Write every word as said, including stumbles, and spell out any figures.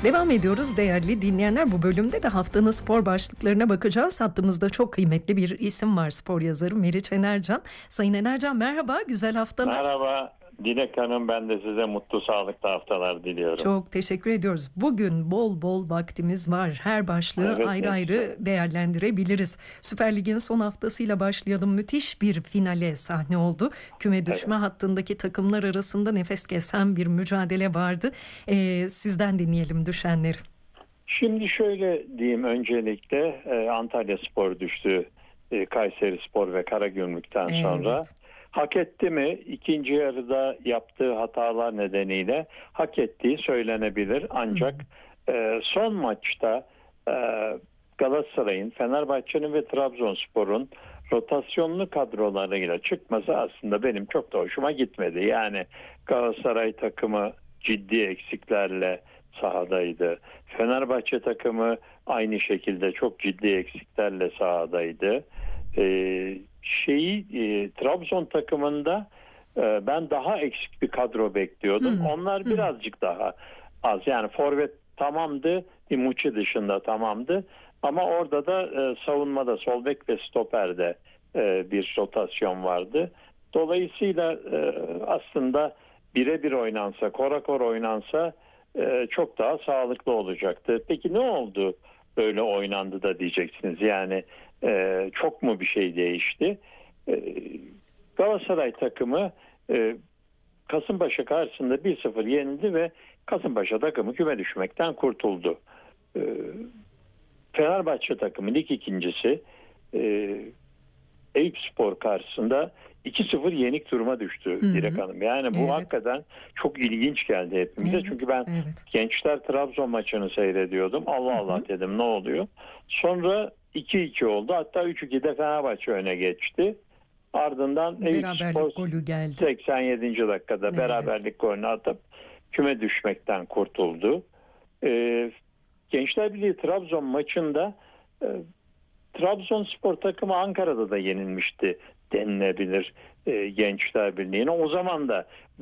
Devam ediyoruz değerli dinleyenler. Bu bölümde de haftanın spor başlıklarına bakacağız. Hattımızda çok kıymetli bir isim var, spor yazarı Meriç Enercan. Sayın Enercan merhaba, güzel haftalar. Merhaba Dilek Hanım, ben de size mutlu sağlıklı haftalar diliyorum. Çok teşekkür ediyoruz. Bugün bol bol vaktimiz var. Her başlığı Evet, ayrı evet. ayrı değerlendirebiliriz. Süper Lig'in son haftasıyla başlayalım. Müthiş bir finale sahne oldu. Küme düşme Evet. hattındaki takımlar arasında nefes kesen bir mücadele vardı. Ee, sizden dinleyelim düşenleri. Şimdi şöyle diyeyim, öncelikle e, Antalya Spor düştü e, Kayseri Spor ve Karagümrük'ten sonra. Evet. Hak etti mi? İkinci yarıda yaptığı hatalar nedeniyle hak ettiği söylenebilir. Ancak e, son maçta e, Galatasaray'ın, Fenerbahçe'nin ve Trabzonspor'un rotasyonlu kadrolarıyla çıkması aslında benim çok da hoşuma gitmedi. Yani Galatasaray takımı ciddi eksiklerle sahadaydı. Fenerbahçe takımı aynı şekilde çok ciddi eksiklerle sahadaydı. Ee, şeyi e, Trabzon takımında e, ben daha eksik bir kadro bekliyordum. Hmm, Onlar hmm. birazcık daha az. Yani forvet tamamdı, Imuçi dışında tamamdı. Ama orada da e, savunmada sol bek ve stoperde e, bir rotasyon vardı. Dolayısıyla e, aslında birebir oynansa, kora kora oynansa e, çok daha sağlıklı olacaktı. Peki ne oldu böyle oynandı da diyeceksiniz. Yani e, çok mu bir şey değişti? E, Galatasaray takımı e, Kasımpaşa karşısında bir sıfır yenildi ve Kasımpaşa takımı küme düşmekten kurtuldu. E, Fenerbahçe takımı lig ikincisi e, Eyüpspor karşısında iki sıfır yenik duruma düştü Hı hı. Dilek Hanım. Yani bu Evet. hakikaten çok ilginç geldi hepimize. Evet, Çünkü ben evet. Gençler Trabzon maçını seyrediyordum. Allah Hı Allah hı. dedim, ne oluyor? Sonra iki iki oldu. Hatta üç ikide Fenerbahçe öne geçti. Ardından Eyüpspor Beraberlik golü geldi. seksen yedinci dakikada Evet. beraberlik golünü atıp küme düşmekten kurtuldu. Ee, Gençler Birliği Trabzon maçında e, Trabzonspor takımı Ankara'da da yenilmişti denilebilir e, Gençler Birliği'ne. O zaman da